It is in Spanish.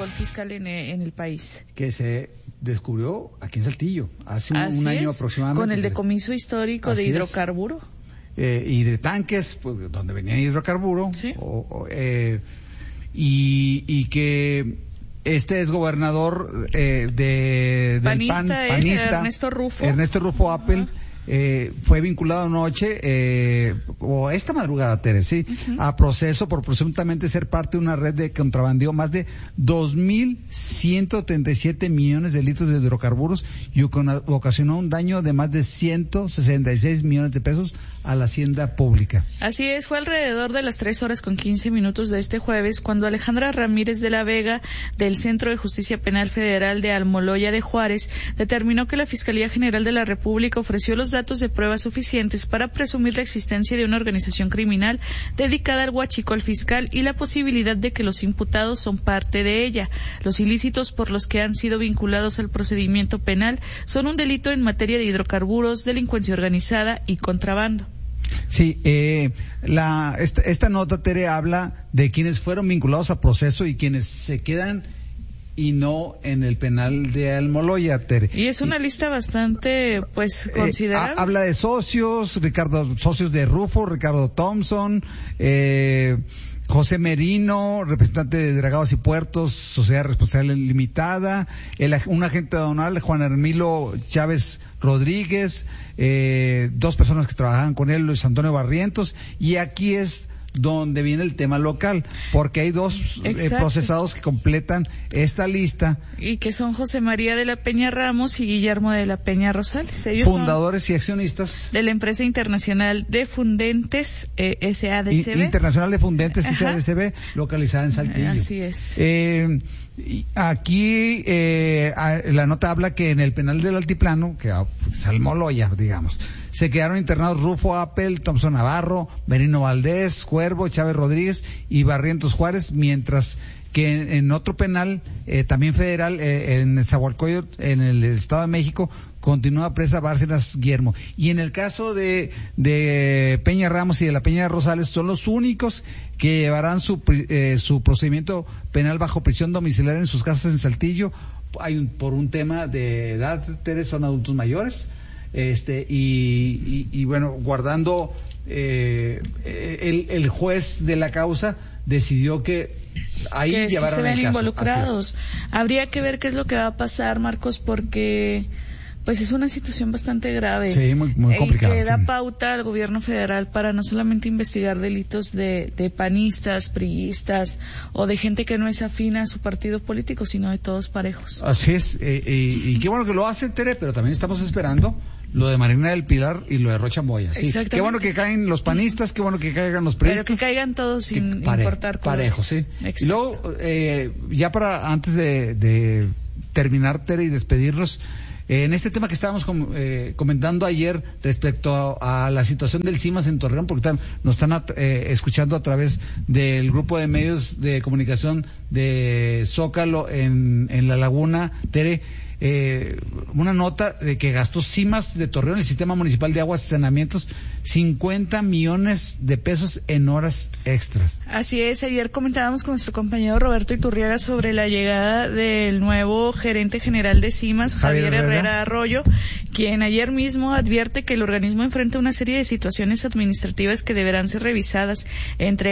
control fiscal en el país. Que se descubrió aquí en Saltillo, hace un año aproximadamente. Con el decomiso histórico de hidrocarburo. Y de tanques, pues, donde venía hidrocarburo. Sí. Y que este es gobernador del panista, Ernesto Rufo Appel. Fue vinculado anoche, o esta madrugada, Tere, sí, a proceso por presuntamente ser parte de una red de contrabandeó más de 2.137 millones de litros de hidrocarburos y ocasionó un daño de más de 166 millones de pesos a la hacienda pública. Así es, fue alrededor de las 3:15 de este jueves cuando Alejandra Ramírez de la Vega, del Centro de Justicia Penal Federal de Almoloya de Juárez, determinó que la Fiscalía General de la República ofreció los datos de pruebas suficientes para presumir la existencia de una organización criminal dedicada al huachico al fiscal y la posibilidad de que los imputados son parte de ella. Los ilícitos por los que han sido vinculados al procedimiento penal son un delito en materia de hidrocarburos, delincuencia organizada y contrabando. Sí, esta nota, Tere, habla de quienes fueron vinculados a proceso y quienes se quedan y no en el penal de Almoloya, Tere. Y es una lista bastante, considerable. Habla de socios de Rufo, Ricardo Thompson, José Merino, representante de Dragados y Puertos, Sociedad Responsable Limitada, un agente aduanal, Juan Hermilo Chávez Rodríguez, 2 personas que trabajaban con él, Luis Antonio Barrientos, y aquí es donde viene el tema local, porque hay 2 procesados que completan esta lista. Y que son José María de la Peña Ramos y Guillermo de la Peña Rosales. Ellos fundadores y accionistas de la empresa internacional de Fundentes, SADCB. Internacional de Fundentes, SADCB, localizada en Saltillo. Así es. Aquí la nota habla que en el penal del Altiplano, que es Almoloya, digamos, se quedaron internados Rufo Appel, Thompson Navarro, Merino Valdés, Cuervo, Chávez Rodríguez y Barrientos Juárez, mientras que en otro penal, también federal, en Nezahualcóyotl, en el Estado de México, continúa presa Bárcenas Guillermo. Y en el caso de Peña Ramos y de la Peña Rosales, son los únicos que llevarán su procedimiento penal bajo prisión domiciliaria en sus casas en Saltillo, por un tema de edad, son adultos mayores, y bueno, guardando, el juez de la causa decidió que ahí que llevaron sí se ven el caso. Involucrados. Habría que ver qué es lo que va a pasar, Marcos, porque pues es una situación bastante grave. Sí, muy complicado. Que da pauta al gobierno federal para no solamente investigar delitos de panistas, priistas o de gente que no es afín a su partido político, sino de todos parejos. Así es, y qué bueno que lo hacen, Tere, pero también estamos esperando lo de Marina del Pilar y lo de Rocha Moya. Sí, exactamente. Qué bueno que caen los panistas, qué bueno que caigan los priistas. Pero que caigan todos sin importar colores. Parejos, sí. Exacto. Y luego, ya antes de terminar, Tere, y despedirnos, en este tema que estábamos comentando ayer respecto a la situación del CIMAS en Torreón, porque nos están escuchando a través del grupo de medios de comunicación de Zócalo en La Laguna, Tere, una nota de que gastó CIMAS de Torreón, el Sistema Municipal de Aguas y Saneamientos, 50 millones de pesos en horas extras. Así es, ayer comentábamos con nuestro compañero Roberto Iturriaga sobre la llegada del nuevo gerente general de CIMAS, Javier Herrera Arroyo, quien ayer mismo advierte que el organismo enfrenta una serie de situaciones administrativas que deberán ser revisadas, entre